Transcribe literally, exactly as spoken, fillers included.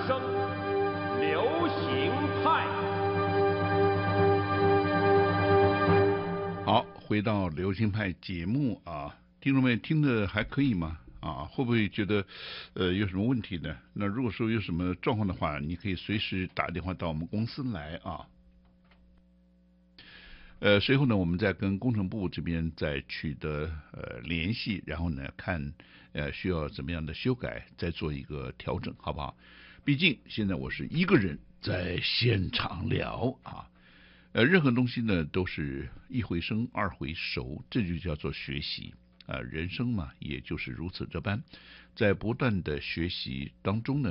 声流行派。 好，回到流行派节目啊，听众们听得还可以吗？啊，会不会觉得呃有什么问题呢？那如果说有什么状况的话，你可以随时打电话到我们公司来啊。呃，随后呢，我们再跟工程部这边再取得呃联系，然后呢看呃需要怎么样的修改，再做一个调整，好不好？毕竟现在我是一个人在现场聊啊，呃，任何东西呢都是一回生二回熟，这就叫做学习啊、呃，人生嘛，也就是如此这般，在不断的学习当中呢。